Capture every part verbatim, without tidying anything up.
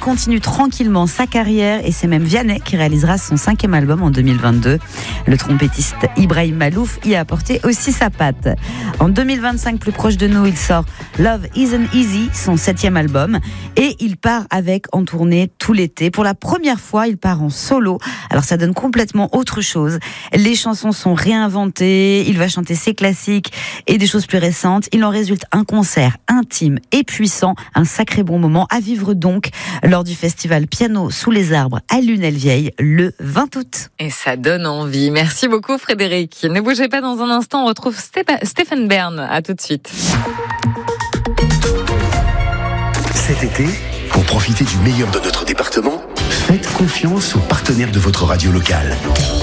continue tranquillement sa carrière et c'est même Vianney qui réalisera son cinquième album en deux mille vingt-deux. Le trompettiste Ibrahim Malouf y a apporté aussi sa patte. En deux mille vingt-cinq, plus proche de nous, il sort Love Isn't Easy, son septième album, et il part avec en tournée tout l'été. Pour la première fois, il part en solo. Alors ça donne complètement autre chose. Les chansons sont réinventées, il va chanter ses classiques et des choses plus récentes. Il en résulte un concert intime et puissant, un sacré bon moment à vivre donc lors du festival Piano sous les arbres à Lunel-Vieille le vingt août. Et ça donne envie. Merci beaucoup Frédéric. Ne bougez pas, dans un instant, on retrouve Stéphane Bern. À tout de suite. Cet été, pour profiter du meilleur de notre département, faites confiance aux partenaires de votre radio locale.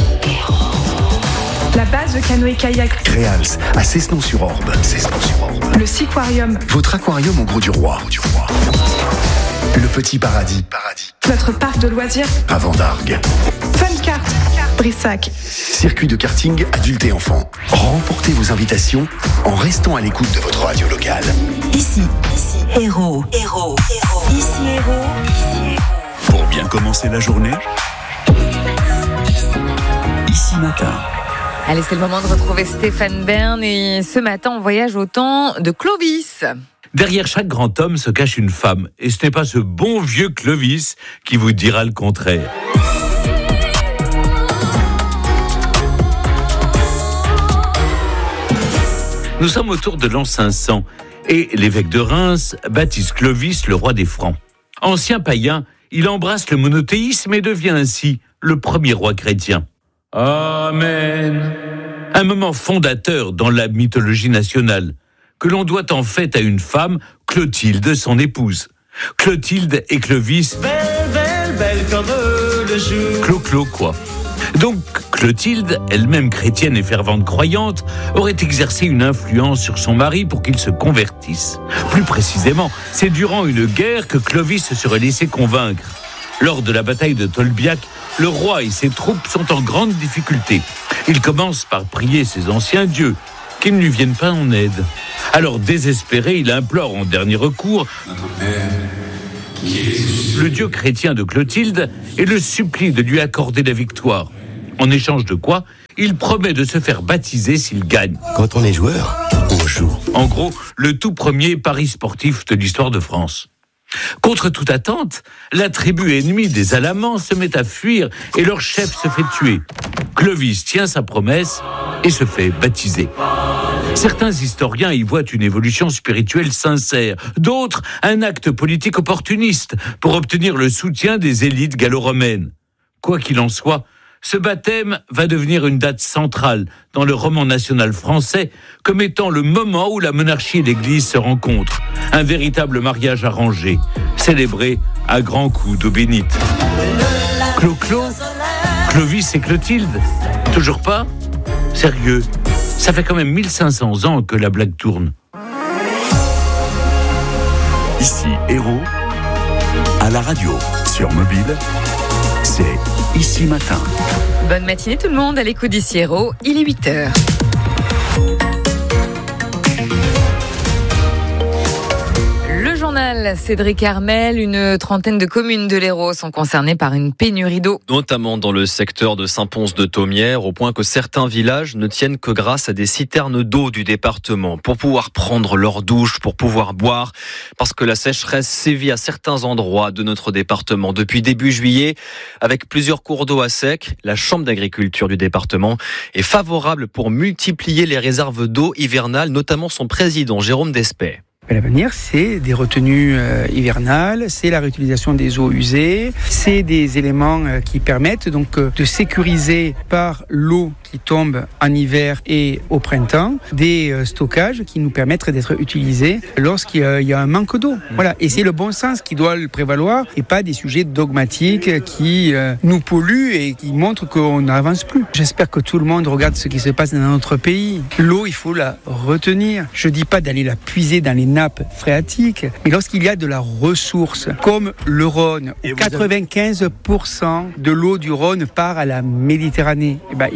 La base de canoë-kayak. Créals, à Cessenon-sur-Orbe. Cessenon-sur-Orbe. Le Siquarium. Votre aquarium au Gros du Roi. Du Roi. Le Petit Paradis. Paradis. Notre parc de loisirs. À Vendargues. Funcart. Brissac. Circuit de karting adultes et enfants. Remportez vos invitations en restant à l'écoute de votre radio locale. Ici, ici, Héros. Héros. Héros. Ici, Héros. Ici, Héros. Pour bien commencer la journée, Ici Matin. Allez, c'est le moment de retrouver Stéphane Bern et ce matin, on voyage au temps de Clovis. Derrière chaque grand homme se cache une femme. Et ce n'est pas ce bon vieux Clovis qui vous dira le contraire. Nous sommes autour de l'an cinq cents et l'évêque de Reims baptise Clovis le roi des Francs. Ancien païen, il embrasse le monothéisme et devient ainsi le premier roi chrétien. Amen. Un moment fondateur dans la mythologie nationale, que l'on doit en fait à une femme, Clotilde, son épouse. Clotilde et Clovis, belle, belle, belle comme le jour. Clo-clo, quoi. Donc, Clotilde, elle-même chrétienne et fervente croyante, aurait exercé une influence sur son mari pour qu'il se convertisse. Plus précisément, c'est durant une guerre que Clovis se serait laissé convaincre. Lors de la bataille de Tolbiac, le roi et ses troupes sont en grande difficulté. Il commence par prier ses anciens dieux, qu'ils ne lui viennent pas en aide. Alors, désespéré, il implore en dernier recours le dieu chrétien de Clotilde et le supplie de lui accorder la victoire. En échange de quoi, il promet de se faire baptiser s'il gagne. Quand on est joueur, on joue. En gros, le tout premier pari sportif de l'histoire de France. Contre toute attente, la tribu ennemie des Alamans se met à fuir et leur chef se fait tuer. Clovis tient sa promesse et se fait baptiser. Certains historiens y voient une évolution spirituelle sincère, d'autres un acte politique opportuniste pour obtenir le soutien des élites gallo-romaines. Quoi qu'il en soit, ce baptême va devenir une date centrale dans le roman national français comme étant le moment où la monarchie et l'Église se rencontrent. Un véritable mariage arrangé, célébré à grands coups d'eau bénite. Clo-Clo, Clovis et Clotilde, toujours pas ? Sérieux, ça fait quand même mille cinq cents ans que la blague tourne. Ici Héros, à la radio, sur mobile, c'est Ici Matin. Bonne matinée tout le monde, à l'écoute d'Ici Héros, il est huit heures. Le journal Cédric Armel, une trentaine de communes de l'Hérault sont concernées par une pénurie d'eau. Notamment dans le secteur de Saint-Pons-de-Thomières, au point que certains villages ne tiennent que grâce à des citernes d'eau du département pour pouvoir prendre leur douche, pour pouvoir boire, parce que la sécheresse sévit à certains endroits de notre département depuis début juillet. Avec plusieurs cours d'eau à sec, la Chambre d'agriculture du département est favorable pour multiplier les réserves d'eau hivernales, notamment son président Jérôme Despay. L'avenir, c'est des retenues euh, hivernales, c'est la réutilisation des eaux usées, c'est des éléments euh, qui permettent donc euh, de sécuriser par l'eau qui tombe en hiver et au printemps des euh, stockages qui nous permettent d'être utilisés lorsqu'il y a, il y a un manque d'eau. Voilà, et c'est le bon sens qui doit le prévaloir et pas des sujets dogmatiques qui euh, nous polluent et qui montrent qu'on n'avance plus. J'espère que tout le monde regarde ce qui se passe dans notre pays. L'eau, il faut la retenir. Je dis pas d'aller la puiser dans les nappes phréatiques, mais lorsqu'il y a de la ressource, comme le Rhône, où quatre-vingt-quinze pour cent de l'eau du Rhône part à la Méditerranée, eh ben, il faut pouvoir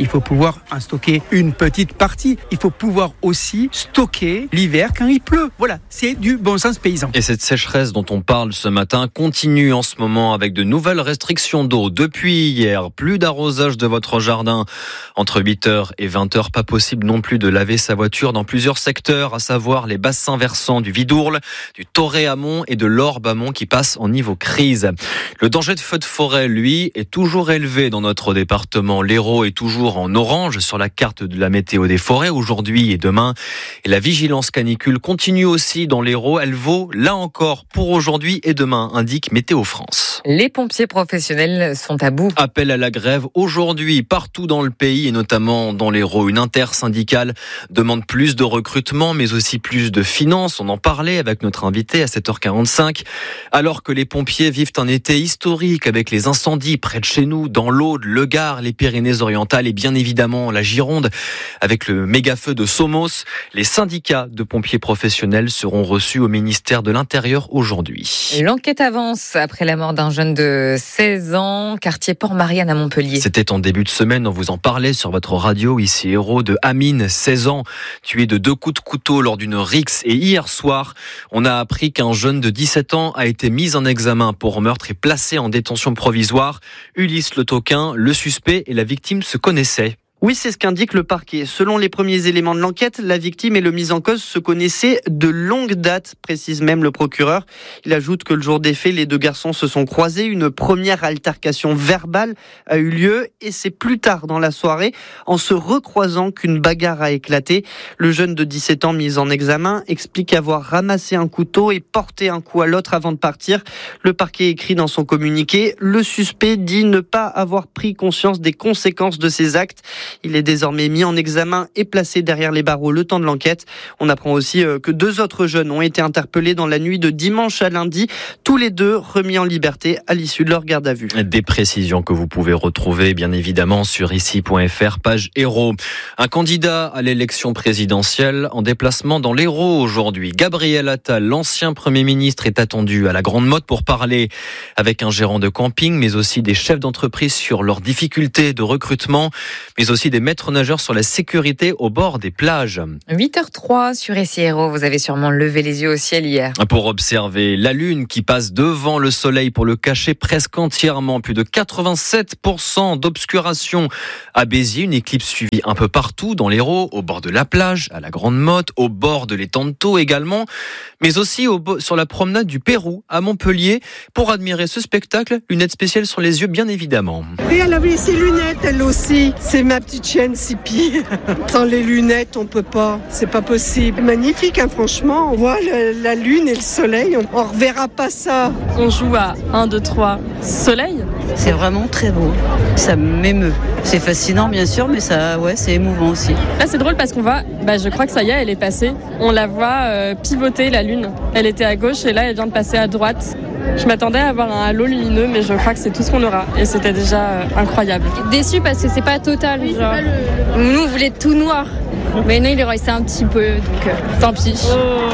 pouvoir en stocker une petite partie. Il faut pouvoir aussi stocker l'hiver quand il pleut. Voilà, c'est du bon sens paysan. Et cette sécheresse dont on parle ce matin continue en ce moment avec de nouvelles restrictions d'eau. Depuis hier, plus d'arrosage de votre jardin entre huit heures et vingt heures. Pas possible non plus de laver sa voiture dans plusieurs secteurs, à savoir les bassins versants du Vidourle, du Torré-Amont et de l'Orbe-Amont qui passent en niveau crise. Le danger de feu de forêt, lui, est toujours élevé dans notre département. L'Hérault est toujours en orange sur la carte de la météo des forêts aujourd'hui et demain. Et la vigilance canicule continue aussi dans l'Hérault. Elle vaut, là encore, pour aujourd'hui et demain, indique Météo France. Les pompiers professionnels sont à bout. Appel à la grève aujourd'hui partout dans le pays et notamment dans l'Hérault. Une intersyndicale demande plus de recrutement mais aussi plus de finances. On en parlait avec notre invité à sept heures quarante-cinq. Alors que les pompiers vivent un été historique avec les incendies près de chez nous, dans l'Aude, le Gard, les Pyrénées-Orientales et bien évidemment la Gironde avec le méga-feu de Somos, les syndicats de pompiers professionnels seront reçus au ministère de l'Intérieur aujourd'hui. L'enquête avance après la mort d'un jeune de seize ans, quartier Port-Marianne à Montpellier. C'était en début de semaine, on vous en parlait sur votre radio, ici Hérault, de Amine, seize ans, tué de deux coups de couteau lors d'une rixe. Et hier soir, on a appris qu'un jeune de dix-sept ans a été mis en examen pour meurtre et placé en détention provisoire. Ulysse Le Toquin, le suspect et la victime se connaissaient. Oui, c'est ce qu'indique le parquet. Selon les premiers éléments de l'enquête, la victime et le mis en cause se connaissaient de longue date, précise même le procureur. Il ajoute que le jour des faits, les deux garçons se sont croisés. Une première altercation verbale a eu lieu et c'est plus tard dans la soirée, en se recroisant, qu'une bagarre a éclaté. Le jeune de dix-sept ans mis en examen explique avoir ramassé un couteau et porté un coup à l'autre avant de partir. Le parquet écrit dans son communiqué: le suspect dit ne pas avoir pris conscience des conséquences de ses actes. Il est désormais mis en examen et placé derrière les barreaux le temps de l'enquête. On apprend aussi que deux autres jeunes ont été interpellés dans la nuit de dimanche à lundi, tous les deux remis en liberté à l'issue de leur garde à vue. Des précisions que vous pouvez retrouver bien évidemment sur ici point f r, page Hérault. Un candidat à l'élection présidentielle en déplacement dans l'Hérault aujourd'hui. Gabriel Attal, l'ancien Premier ministre, est attendu à la Grande Motte pour parler avec un gérant de camping, mais aussi des chefs d'entreprise sur leurs difficultés de recrutement, mais aussi des maîtres nageurs sur la sécurité au bord des plages. huit heures trois sur ici Hérault, vous avez sûrement levé les yeux au ciel hier. Pour observer la lune qui passe devant le soleil pour le cacher presque entièrement. Plus de quatre-vingt-sept pour cent d'obscuration à Béziers. Une éclipse suivie un peu partout dans l'Hérault, au bord de la plage, à la Grande Motte, au bord de l'étang de Thau également, mais aussi au, sur la promenade du Pérou à Montpellier. Pour admirer ce spectacle, lunettes spéciales sur les yeux bien évidemment. Et elle avait ses lunettes elle aussi. C'est ma petite chienne Sipi. Sans les lunettes, on peut pas. C'est pas possible. Magnifique, hein, franchement. On voit le, la lune et le soleil. On, on reverra pas ça. On joue à un, deux, trois, soleil. C'est vraiment très beau. Ça m'émeut. C'est fascinant, bien sûr, mais ça, ouais, c'est émouvant aussi. Là, c'est drôle parce qu'on va, bah, je crois que ça y est, elle est passée. On la voit euh, pivoter, la lune. Elle était à gauche et là, elle vient de passer à droite. Je m'attendais à avoir un halo lumineux, mais je crois que c'est tout ce qu'on aura. Et c'était déjà euh, incroyable. Déçu parce que c'est pas total. Oui, genre. c'est pas le... Nous, on voulait tout noir. Mais nous, il est resté un petit peu, donc euh, tant pis. Oh.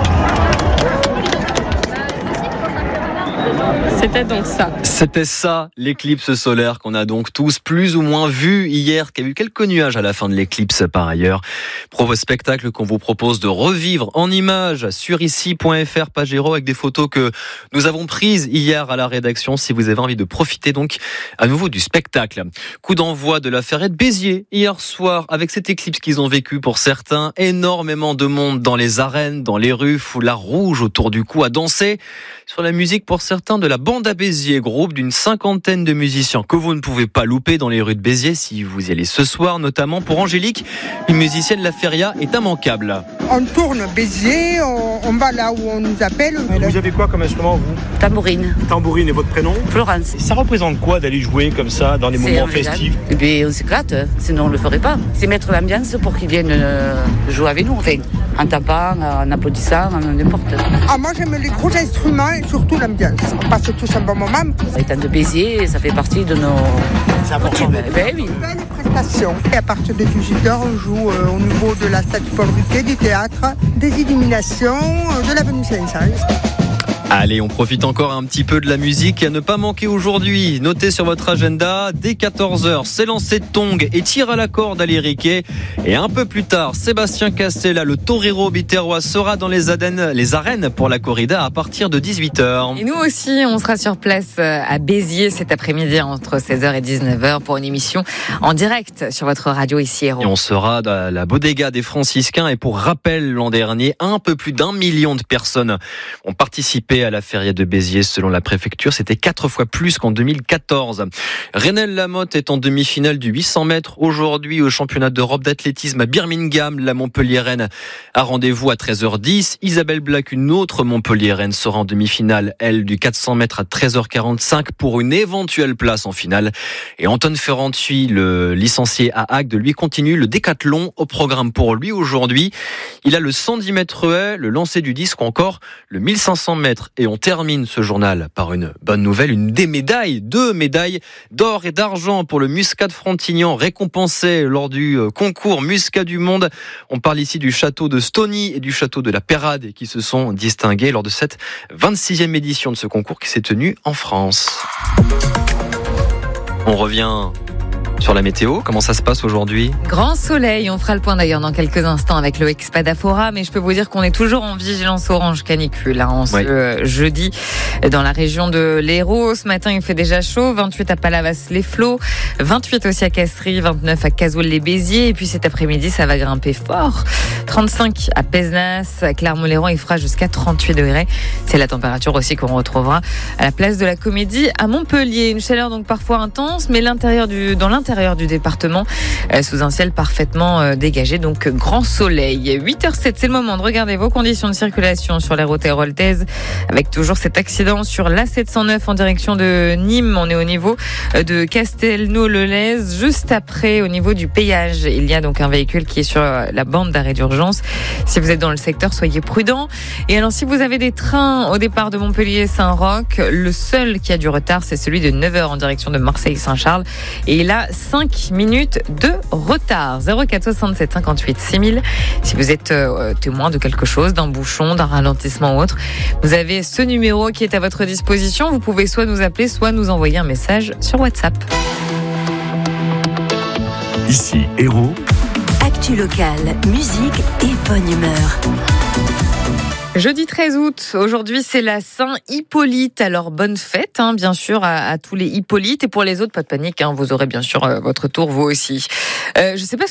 C'était donc ça. C'était ça, l'éclipse solaire qu'on a donc tous plus ou moins vu hier, qui a eu quelques nuages à la fin de l'éclipse par ailleurs. Provo spectacle qu'on vous propose de revivre en images sur ici point f r, page Hérault, avec des photos que nous avons prises hier à la rédaction, si vous avez envie de profiter donc à nouveau du spectacle. Coup d'envoi de la Ferrette Béziers hier soir, avec cette éclipse qu'ils ont vécue pour certains. Énormément de monde dans les arènes, dans les rues, foulard rouge autour du cou à danser. Sur la musique pour certains de la Bande à Béziers, groupe d'une cinquantaine de musiciens que vous ne pouvez pas louper dans les rues de Béziers si vous y allez ce soir, notamment pour Angélique, une musicienne, la feria est immanquable. On tourne Béziers, on, on va là où on nous appelle. Vous avez quoi comme instrument, vous ? Tambourine. Tambourine, et votre prénom ? Florence. Ça représente quoi d'aller jouer comme ça dans des c'est moments festifs ? Eh bien, on s'éclate, sinon on ne le ferait pas. C'est mettre l'ambiance pour qu'ils viennent euh, jouer avec nous, enfin, en tapant, en applaudissant, n'importe. Ah, moi j'aime les gros instruments et surtout l'ambiance. On passe tous un bon moment. Étant de Béziers, ça fait partie de nos... C'est important. Ben oui. Belle prestation. Et à partir de dix-huit heures, on joue euh, au niveau de la statue Paul Riquet, du théâtre, des illuminations, euh, de l'avenue Saint-Saëns. Allez, on profite encore un petit peu de la musique et à ne pas manquer aujourd'hui. Notez sur votre agenda, dès quatorze heures, c'est lancé de Tongue et tire à la corde à l'Ériquet. Et un peu plus tard, Sébastien Castella, le torero biterrois, sera dans les, Aden, les arènes pour la corrida à partir de dix-huit heures. Et nous aussi, on sera sur place à Béziers cet après-midi entre seize heures et dix-neuf heures pour une émission en direct sur votre radio ici Héros. Et on sera dans la bodega des franciscains. Et pour rappel, l'an dernier, un peu plus d'un million de personnes ont participé à la feria de Béziers. Selon la préfecture, c'était quatre fois plus qu'en deux mille quatorze. Renelle Lamotte est en demi-finale du huit cents mètres aujourd'hui au championnat d'Europe d'athlétisme à Birmingham. La Montpelliéraine a rendez-vous à treize heures dix. Isabelle Black, une autre Montpelliéraine, sera en demi-finale, elle, du quatre cents mètres à treize heures quarante-cinq pour une éventuelle place en finale. Et Anton Ferranti, le licencié à Agde, lui continue le décathlon au programme pour lui aujourd'hui. Il a le cent dix mètres haie, le lancer du disque ou encore le mille cinq cents mètres. Et on termine ce journal par une bonne nouvelle, une des médailles, deux médailles d'or et d'argent pour le Muscat de Frontignan, récompensé lors du concours Muscat du Monde. On parle ici du château de Stony et du château de la Pérade qui se sont distingués lors de cette vingt-sixième édition de ce concours qui s'est tenu en France. On revient sur la météo, comment ça se passe aujourd'hui ? Grand soleil, on fera le point d'ailleurs dans quelques instants avec le Expadafora, mais je peux vous dire qu'on est toujours en vigilance orange canicule hein, en ce ouais. jeudi dans la région de l'Hérault. Ce matin, il fait déjà chaud, vingt-huit à Palavas-les-Flots, vingt-huit aussi à Castries, vingt-neuf à Cazoul-les-Béziers, et puis cet après-midi, ça va grimper fort. trente-cinq à Pézenas, à Clermont-Lérault, il fera jusqu'à trente-huit degrés. C'est la température aussi qu'on retrouvera à la place de la Comédie à Montpellier. Une chaleur donc parfois intense, mais l'intérieur du, dans l'intérieur du département, euh, sous un ciel parfaitement euh, dégagé, donc euh, grand soleil. huit heures sept, c'est le moment de regarder vos conditions de circulation sur les routes héroltaises, avec toujours cet accident sur l'A sept cent neuf en direction de Nîmes. On est au niveau de Castelnau-le-Lez, juste après, au niveau du péage. Il y a donc un véhicule qui est sur la bande d'arrêt d'urgence. Si vous êtes dans le secteur, soyez prudents. Et alors, si vous avez des trains au départ de Montpellier-Saint-Roch, le seul qui a du retard, c'est celui de neuf heures en direction de Marseille-Saint-Charles. Et il a cinq minutes de retard. zéro quatre soixante-sept cinquante-huit six mille. Si vous êtes euh, témoin de quelque chose, d'un bouchon, d'un ralentissement ou autre, vous avez ce numéro qui est à votre disposition. Vous pouvez soit nous appeler, soit nous envoyer un message sur WhatsApp. Ici Héros. Actu locale, musique et bonne humeur. Jeudi treize août, aujourd'hui c'est la Saint-Hippolyte, alors bonne fête hein, bien sûr à, à tous les Hippolytes et pour les autres pas de panique, hein, vous aurez bien sûr euh, votre tour vous aussi. Euh, je sais pas ce